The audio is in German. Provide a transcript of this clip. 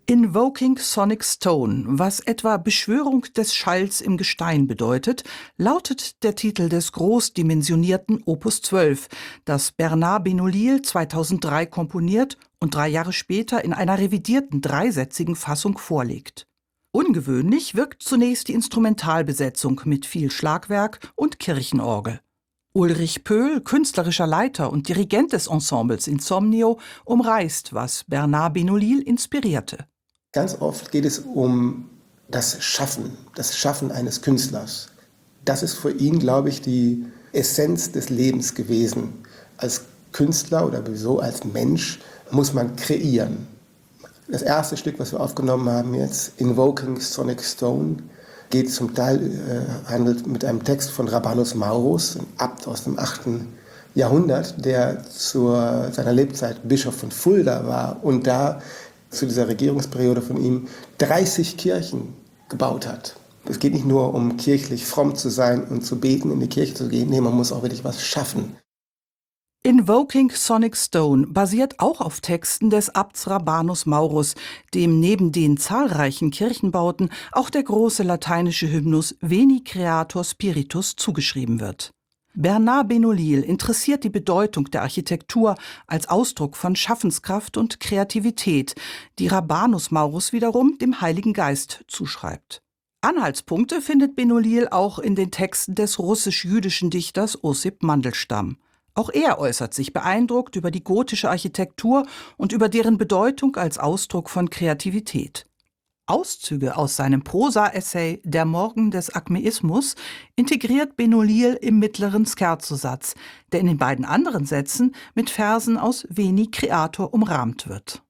Invoking Sonic Stone, was etwa Beschwörung des Schalls im Gestein bedeutet, lautet der Titel des großdimensionierten Opus 12, das Bernard Benolil 2003 komponiert und 3 Jahre später in einer revidierten dreisätzigen Fassung vorlegt. Ungewöhnlich wirkt zunächst die Instrumentalbesetzung mit viel Schlagwerk und Kirchenorgel. Ulrich Pöhl, künstlerischer Leiter und Dirigent des Ensembles Insomnio, umreißt, was Bernard Benolil inspirierte. Ganz oft geht es um das Schaffen eines Künstlers. Das ist für ihn, glaube ich, die Essenz des Lebens gewesen. Als Künstler oder sowieso als Mensch muss man kreieren. Das erste Stück, was wir aufgenommen haben jetzt, Invoking Sonic Stone, geht zum Teil, handelt mit einem Text von Rabanus Maurus, ein Abt aus dem 8. Jahrhundert, der zu seiner Lebzeit Bischof von Fulda war und da zu dieser Regierungsperiode von ihm 30 Kirchen gebaut hat. Es geht nicht nur um kirchlich fromm zu sein und zu beten, in die Kirche zu gehen, nee, man muss auch wirklich was schaffen. Invoking Sonic Stone basiert auch auf Texten des Abts Rabanus Maurus, dem neben den zahlreichen Kirchenbauten auch der große lateinische Hymnus Veni Creator Spiritus zugeschrieben wird. Bernard Benolil interessiert die Bedeutung der Architektur als Ausdruck von Schaffenskraft und Kreativität, die Rabanus Maurus wiederum dem Heiligen Geist zuschreibt. Anhaltspunkte findet Benolil auch in den Texten des russisch-jüdischen Dichters Ossip Mandelstam. Auch er äußert sich beeindruckt über die gotische Architektur und über deren Bedeutung als Ausdruck von Kreativität. Auszüge aus seinem Prosa-Essay »Der Morgen des Akmeismus« integriert Benolil im mittleren Scherzosatz, der in den beiden anderen Sätzen mit Versen aus Veni Creator umrahmt wird.